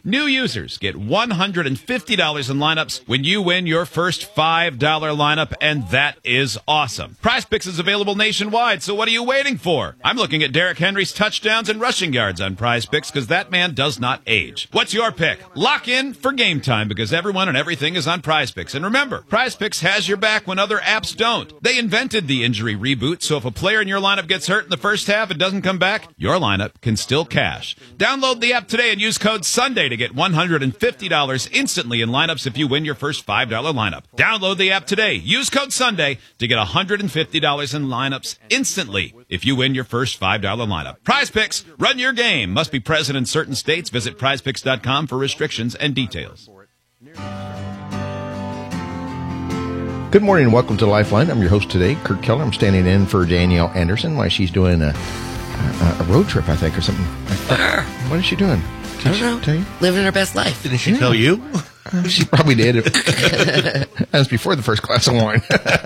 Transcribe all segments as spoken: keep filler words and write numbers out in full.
New users get one hundred fifty dollars in lineups when you win your first five dollar lineup, and that is awesome. PrizePicks is available nationwide, so what are you waiting for? I'm looking at Derrick Henry's touchdowns and rushing yards on PrizePicks because that man does not age. What's your pick? Lock in for game time because everyone and everything is on PrizePicks. And remember, PrizePicks has your back when other apps don't. They invented the injury reboot, so if a player in your lineup gets hurt in the first half and doesn't come back, your lineup can still cash. Download the app today and use code SUNDAY to get one hundred fifty dollars instantly in lineups if you win your first five dollar lineup. Download the app today. Use code SUNDAY to get one hundred fifty dollars in lineups instantly if you win your first five dollar lineup. PrizePicks, run your game. Must be present in certain states. Visit prize picks dot com for restrictions and details. Good morning and welcome to Lifeline. I'm your host today, Kurt Keller. I'm standing in for Danielle Anderson while she's doing a, a, a road trip, I think, or something. What is she doing? Did I don't know. Tell you? Living her best life. Didn't she Yeah. tell you? She probably did. That was before the first glass of wine.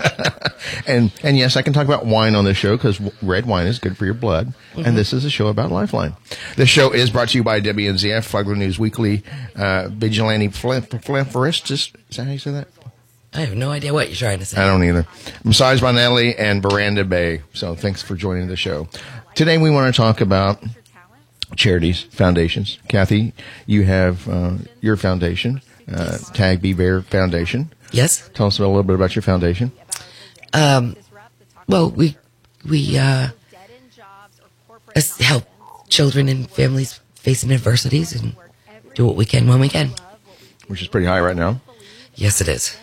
and and yes, I can talk about wine on this show because red wine is good for your blood. Mm-hmm. And this is a show about Lifeline. This show is brought to you by W N Z F, Flagler News Weekly, uh, Vigilante Philanthropist. Is that how you say that? I have no idea what you're trying to say. I don't either. Massage by Natalie and Veranda Bay. So thanks for joining the show. Today we want to talk about charities, foundations. Kathy, you have uh, your foundation, uh, Tag Be Bear Foundation. Yes. Tell us a little bit about your foundation. Um. Well, we we uh us- help children and families facing adversities and do what we can when we can. Which is pretty high right now. Yes, it is.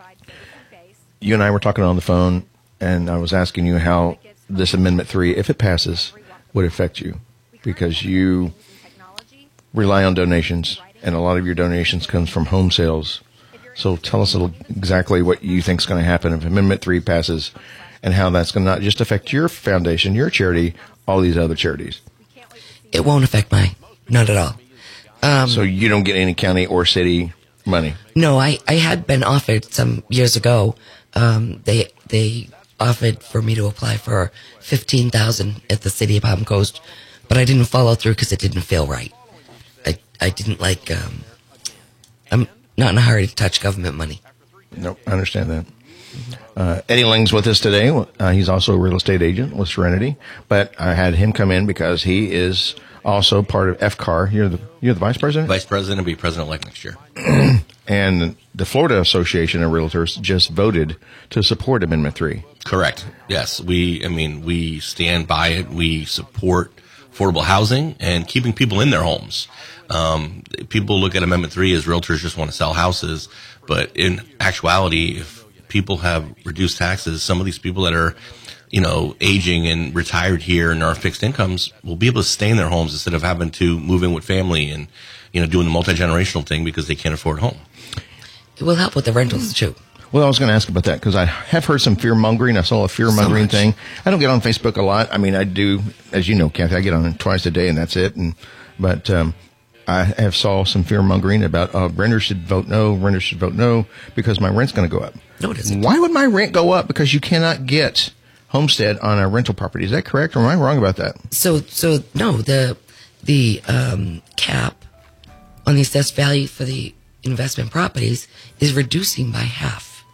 You and I were talking on the phone, and I was asking you how this Amendment three, if it passes, would affect you. Because you rely on donations, and a lot of your donations comes from home sales. So tell us a little, exactly what you think is going to happen if Amendment three passes, and how that's going to not just affect your foundation, your charity, all these other charities. It won't affect mine. Not at all. Um, So you don't get any county or city money. No, I, I had been offered some years ago. Um, they they offered for me to apply for fifteen thousand at the city of Palm Coast, but I didn't follow through because it didn't feel right. I I didn't like. Um, I'm not in a hurry to touch government money. Nope, I understand that. Uh, Eddie Lang's with us today. Uh, he's also a real estate agent with Serenity, but I had him come in because he is also part of F C A R. You're the you're the vice president? Vice president will be president-elect next year. And the Florida Association of Realtors just voted to support Amendment three. Correct. Yes. We, I mean, we stand by it. We support affordable housing and keeping people in their homes. Um, people look at Amendment three as realtors just want to sell houses, but in actuality, if people have reduced taxes, some of these people that are, you know, aging and retired here and are fixed incomes will be able to stay in their homes instead of having to move in with family and, you know, doing the multi-generational thing because they can't afford a home. It will help with the rentals too. Well, I was going to ask about that because I have heard some fear mongering. I saw a fear mongering So thing. I don't get on Facebook a lot. I mean, I do, as you know, Kathy, I get on it twice a day and that's it. And but um, I have saw some fear mongering about uh, renters should vote no, renters should vote no because my rent's going to go up. No, it isn't. Why would my rent go up? Because you cannot get homestead on a rental property. Is that correct, or am I wrong about that? So so no, the the um, cap on the assessed value for the investment properties is reducing by half.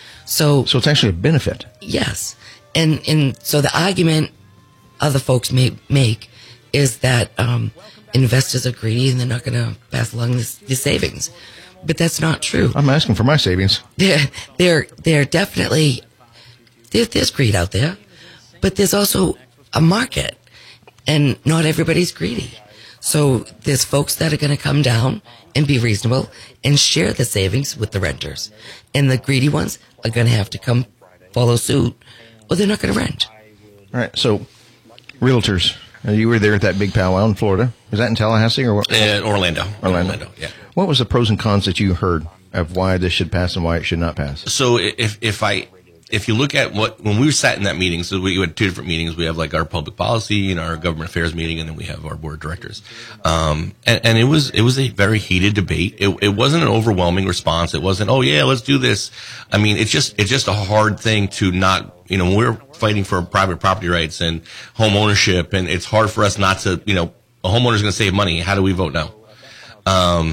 So So it's actually a benefit. yes, and and so the argument other folks may make is that um, investors are greedy and they're not going to pass along this, the savings, but that's not true. I'm asking for my savings. There, there, there definitely there, there's greed out there, but there's also a market, and not everybody's greedy. So there's folks that are going to come down and be reasonable and share the savings with the renters, and the greedy ones are going to have to come follow suit, or they're not going to rent. All right. So, realtors, uh, you were there at that big powwow in Florida. Was that in Tallahassee or what? In Orlando. Orlando. Yeah. What was the pros and cons that you heard of why this should pass and why it should not pass? So if if I if you look at what when we sat in that meeting, so we had two different meetings. We have like our public policy and our government affairs meeting, and then we have our board of directors. Um, and, and it was it was a very heated debate. It, it wasn't an overwhelming response. It wasn't, oh yeah, let's do this. I mean, it's just it's just a hard thing to not, you know, when we're fighting for private property rights and home ownership, and it's hard for us not to, you know, a homeowner's going to save money. How do we vote no? Um,